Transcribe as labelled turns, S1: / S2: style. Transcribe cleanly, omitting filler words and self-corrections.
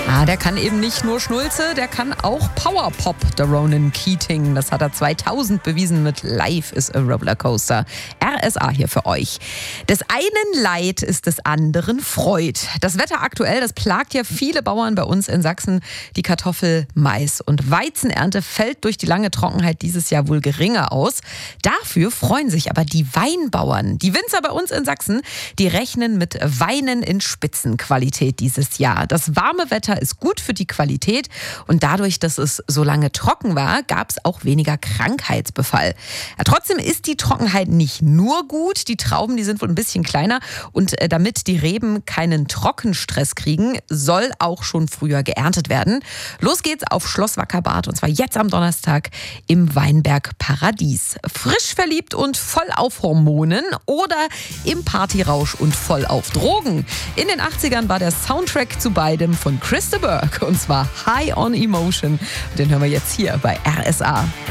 S1: Der kann eben nicht nur Schnulze, der kann auch Powerpop, der Ronan Keating. Das hat er 2000 bewiesen mit Life is a Rollercoaster. RSA hier für euch. Des einen Leid ist des anderen Freud. Das Wetter aktuell, das plagt ja viele Bauern bei uns in Sachsen. Die Kartoffel-, Mais- und Weizenernte fällt durch die lange Trockenheit dieses Jahr wohl geringer aus. Dafür freuen sich aber die Weinbauern. Die Winzer bei uns in Sachsen, die rechnen mit Weinen in Spitzenqualität dieses Jahr. Das warme Wetter ist gut für die Qualität und dadurch, dass es so lange trocken war, gab es auch weniger Krankheitsbefall. Ja, trotzdem ist die Trockenheit nicht nur gut. Die Trauben, die sind wohl ein bisschen kleiner und damit die Reben keinen Trockenstress kriegen, soll auch schon früher geerntet werden. Los geht's auf Schloss Wackerbarth und zwar jetzt am Donnerstag im Weinberg Paradies. Frisch verliebt und voll auf Hormonen oder im Partyrausch und voll auf Drogen. In den 80ern war der Soundtrack zu beidem von Chris de Burgh und zwar High on Emotion. Den hören wir jetzt hier bei RSA.